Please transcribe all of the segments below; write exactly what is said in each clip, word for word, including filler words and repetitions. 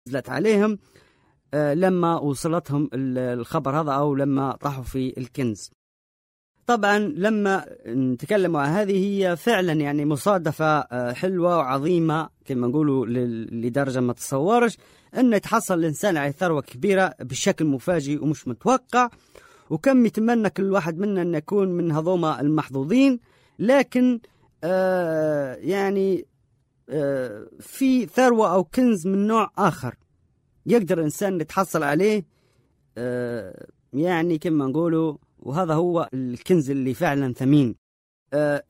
نزلت عليهم لما وصلتهم الخبر هذا أو لما طاحوا في الكنز. طبعا لما نتكلم عن هذه هي فعلا يعني مصادفة حلوة وعظيمة كما نقولوا لدرجة ما تصورش أن يتحصل الإنسان على ثروة كبيرة بشكل مفاجئ ومش متوقع، وكم يتمنى كل واحد منا أن يكون من هذوما المحظوظين. لكن آه يعني آه في ثروة أو كنز من نوع آخر يقدر الإنسان يتحصل عليه آه يعني كما نقولوا، وهذا هو الكنز اللي فعلا ثمين. آه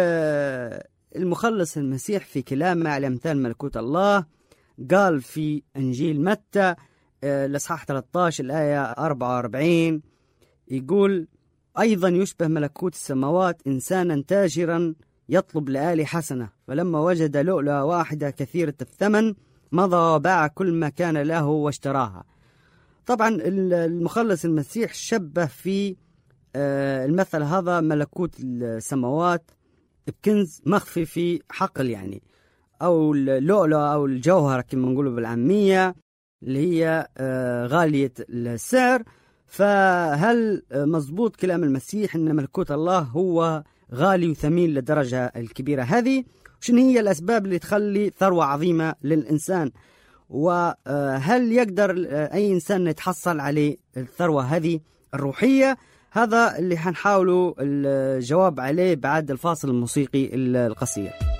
المخلص المسيح في كلامه على أمثال ملكوت الله قال في إنجيل متى آه الإصحاح ثلاثة عشر الآية أربعة وأربعين يقول: أيضا يشبه ملكوت السماوات إنسانا تاجرا يطلب لآلي حسنة، فلما وجد لؤلؤة واحدة كثيرة الثمن مضى وباع كل ما كان له واشتراها. طبعا المخلص المسيح شبه في المثل هذا ملكوت السماوات بكنز مخفي في حقل يعني، أو اللؤلؤة أو الجوهرة كما نقوله بالعامية اللي هي غالية السعر. فهل مضبوط كلام المسيح أن ملكوت الله هو غالي وثمين للدرجة الكبيرة هذه؟ شنو هي الأسباب اللي تخلي ثروة عظيمة للإنسان؟ وهل يقدر أي إنسان يتحصل عليه الثروة هذه الروحية؟ هذا اللي حنحاولوا الجواب عليه بعد الفاصل الموسيقي القصير.